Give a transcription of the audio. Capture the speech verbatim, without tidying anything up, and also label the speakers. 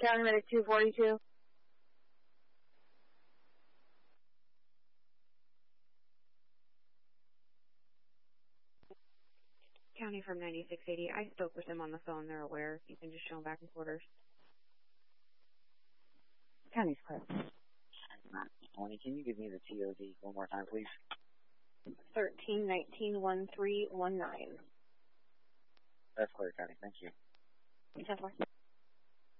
Speaker 1: County Medic two forty-two.
Speaker 2: County from ninety-six eighty. I spoke with them on the phone. They're aware. You can just show them back in quarters.
Speaker 3: County's clear.
Speaker 4: Tony, can you give me the T O D one more time, please?
Speaker 2: Thirteen nineteen one three one nine.
Speaker 4: That's clear, County. Thank you.
Speaker 2: ten four.